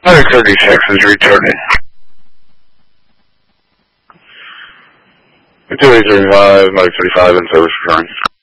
36 is returning. 2835, Mike 35 in service returning.